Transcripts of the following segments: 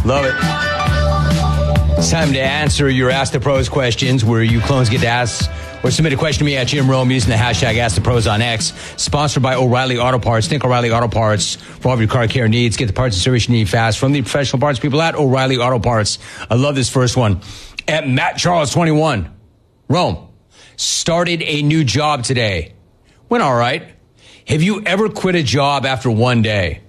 Love it. It's time to answer your Ask the Pros questions, where you clones get to ask or submit a question to me at Jim Rome using the hashtag #AskThePros on X. Sponsored by O'Reilly Auto Parts. Think O'Reilly Auto Parts for all of your car care needs. Get the parts and service you need fast from the professional parts people at O'Reilly Auto Parts. I love this first one. At Matt Charles 21. Rome. Started a new job today. Went all right. Have you ever quit a job after one day?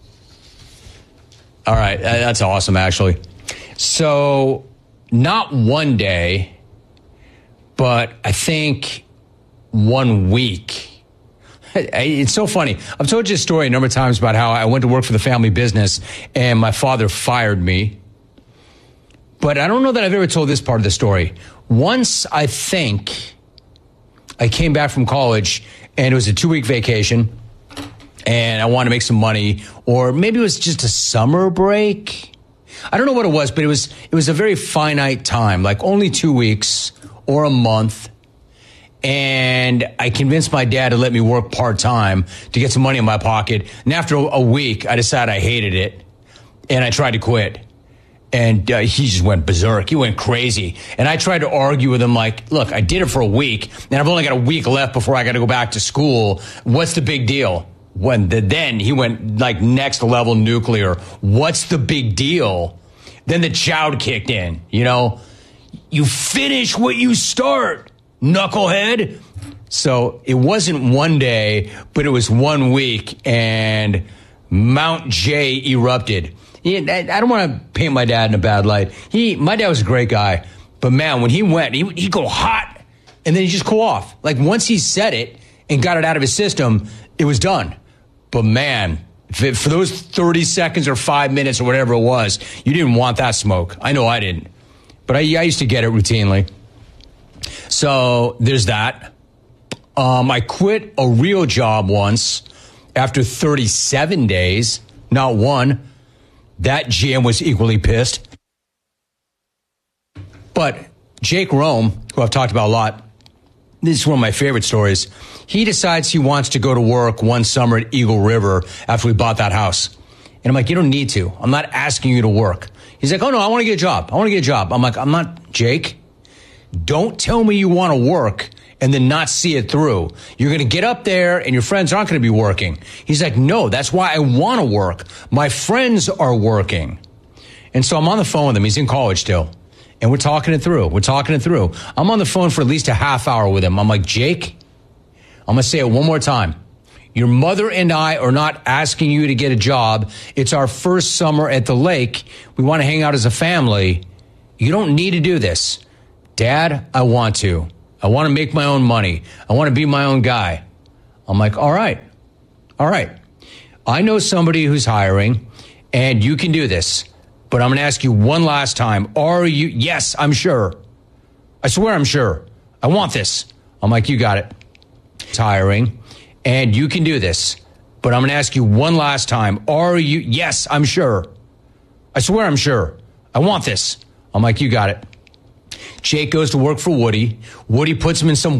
All right. That's awesome, actually. So, not one day, but I think 1 week. It's so funny. I've told you a story a number of times about how I went to work for the family business and my father fired me. But I don't know that I've ever told this part of the story. Once, I think, I came back from college and it was a 2-week vacation and I wanted to make some money, or maybe it was just a summer break. I don't know what it was, but it was a very finite time, like only 2 weeks or a month. And I convinced my dad to let me work part-time to get some money in my pocket. And after a week, I decided I hated it. And I tried to quit. And he just went berserk. He went crazy. And I tried to argue with him like, look, I did it for a week. And I've only got a week left before I got to go back to school. What's the big deal? Then he went like next level nuclear. What's the big deal? Then the child kicked in, you know. You finish what you start, knucklehead. So it wasn't one day, but it was 1 week, and Mount J erupted. I don't want to paint my dad in a bad light. My dad was a great guy, but man, when he went, he'd go hot, and then he'd just cool off. Like once he said it and got it out of his system, it was done. But man, for those 30 seconds or 5 minutes or whatever it was, you didn't want that smoke. I know I didn't. But I used to get it routinely. So there's that. I quit a real job once after 37 days, not one. That GM was equally pissed. But Jake Rome, who I've talked about a lot, this is one of my favorite stories. He decides he wants to go to work one summer at Eagle River after we bought that house. And I'm like, you don't need to. I'm not asking you to work. He's like, oh, no, I want to get a job. I'm like, I'm not, Jake. Don't tell me you want to work and then not see it through. You're going to get up there and your friends aren't going to be working. He's like, no, that's why I want to work. My friends are working. And so I'm on the phone with him. He's in college still. And we're talking it through. I'm on the phone for at least a half hour with him. I'm like, Jake, I'm going to say it one more time. Your mother and I are not asking you to get a job. It's our first summer at the lake. We want to hang out as a family. You don't need to do this. Dad, I want to. I want to make my own money. I want to be my own guy. I'm like, all right. I know somebody who's hiring, and you can do this. But I'm going to ask you one last time. Are you? Yes, I'm sure. I swear I'm sure. I want this. I'm like, you got it. It's hiring. And you can do this. But I'm going to ask you one last time. Are you? Yes, I'm sure. I swear I'm sure. I want this. I'm like, you got it. Jake goes to work for Woody. Woody puts him in some